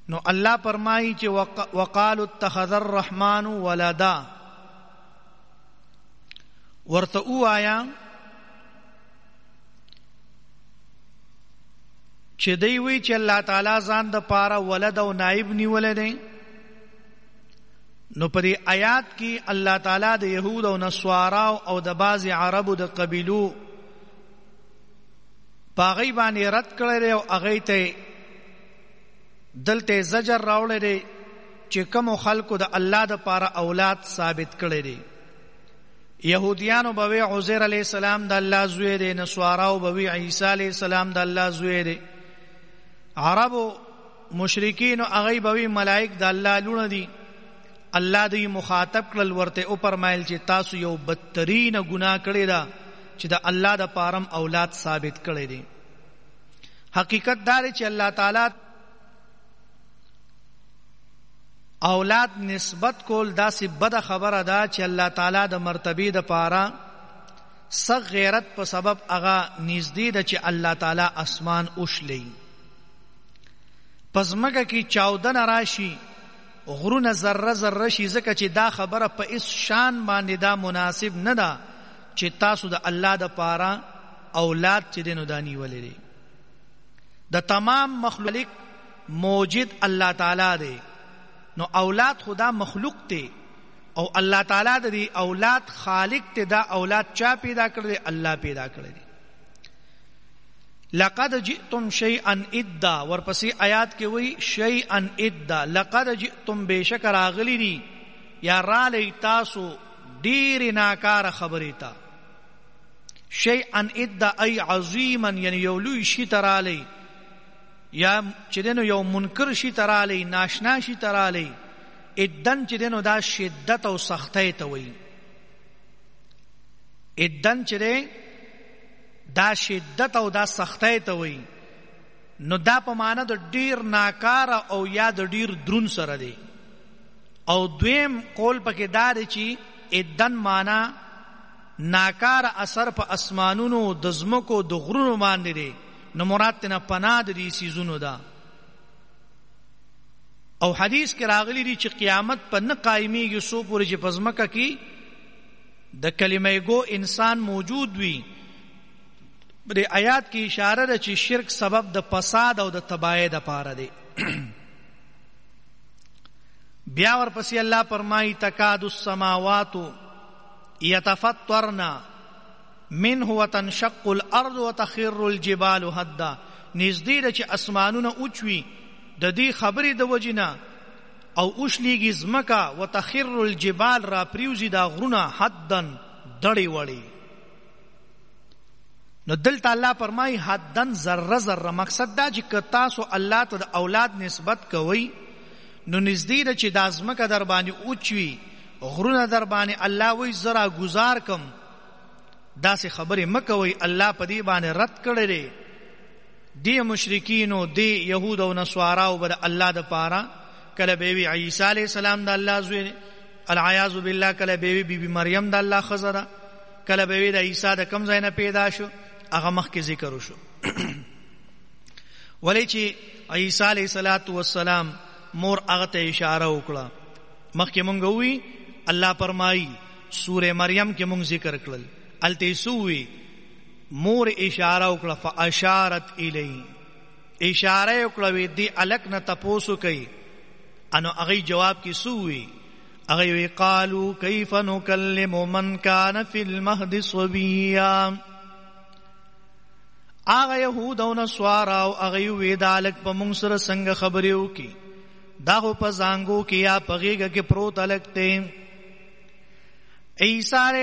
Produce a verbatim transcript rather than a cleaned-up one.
نو الله فرمایي چې وقالوا اتخذ الرحمن ولدا، ورته وایا چې دی وی چې الله تعالی ځان د پاره ولد او نائب نیولې دی. نو په دې آیات کې الله تعالی د يهود او نصارا او د بعض عربو د قبيلو باغی باندې رد کړی دی او هغه ته دلته زجر راوړی دی چې کوم خلکو د الله د پاره اولاد ثابت کړی دی. يهوديانو به عزير عليه السلام د الله زوی دی، نصاراو به عيسى عليه السلام د الله زوی دی، عربو مشرکین او هغه به ملائک د الله لونه دي. الله دې مخاطب کړل ورته او فرمایل چې تاسو یو بدترین ګناه کړی دا چې د الله د پارم اولاد ثابت کړی دي. حقیقت دا دی چې الله تعالی اولاد نسبت کول دا سی بد خبره ده چې الله تعالی د مرتبه د پاره سغ غیرت په سبب هغه نږدې ده چې الله تعالی اسمان اوشلی پزماګه کې چاودن راشي غرونه ذره ذره شي، ځکه چې دا خبره په اس شان باندې دا مناسب نه ده چې تاسو د الله د پاره اولاد چې دینو دانی ولري. د تمام مخلوق موجود الله تعالی دی، نو اولاد خدا مخلوق ته او الله تعالی د دې اولاد خالق ته. دا اولاد چا پیدا کړی؟ الله پیدا کړی. لقد جئتم شيئا ادا، ورپسې آیات کې وایي شيئا ادا، لقد جئتم بشک راغلی دي یا را لې تاسو ډېر ناکاره خبرې تا. شيئا ادا ای عظیما، یعنی یو لوی شی ترالی یا چې دنو یو منکر شي ترالی، ناشنا شي ترالی. ادن چې دنو دا شدت او سختۍ ته وایي. ادن چې دا شدت او دا سختۍ ته وایي، نو دا په معنا د ډیر ناکاره او یا د ډیر درون سره دی. او دویم قول پکې دا دی چې ادن معنا ناکاره اثر په اسمانونو د زمکو د غرونو باندې دی، نو مراد تینا پناه دی سیزونو دا. او حدیث کې راغلی دی چې قیامت په نه قائمیږي سو پورې چې پزمکه کې د کلمه گو انسان موجود وي. د آیات کې اشاره ده چې شرک سبب د فساد او د تباہی د پاره دی. بیا ورپسې الله فرمایي تکاد السماوات يتفطرن منه وتنشق الارض وتخر الجبال هدا. نږدې ده چې اسمانونه اوچوي د دې خبرې د وجنه او اوشلیږي ځمکه، وتخر الجبال را پریوزي دا غرونه حدن دړې وړې. نو دلته الله فرمایي حدن ذره ذره. مقصد دا چې تاسو الله ته د اولاد نسبت کوئ نو نږدې ده چې دا ځمکه در باندې اوچوي، غرونه در باندې الله وایي زرا گزار کم. داسې خبرې مکوئ. الله په دې باندې رد کړی دی. دی مشرکینو دی یهود او نصاراو به د الله د پاره کله به وی عیسی علیه السلام د الله زوی، العیاذ بالله کله به وی بی مریم د الله خزه ده، کله به وی د عیسی د کم ځای نه پیدا شو. هغه مخکې ذکر وشو. ولې چې عیسی علیه السلام مور هغه ته اشاره وکړه. مخکې مونږ وی الله فرمایي سوره مریم کې مونږ ذکر کړل، الته سوې مور اشاره وکړه فاشارت الی، اشاره وکړه وی دی الک نه تاسو کوي. انو هغه جواب کې سوې هغه وی قالو کیف نکلم من کان فی المهد صبیا. هغه يهود او نصارا او هغه وی دالک په مونږ سره څنګه خبرې وکي، دا په زانګو کې یا پغېګه کې پروت الک ته. عیسی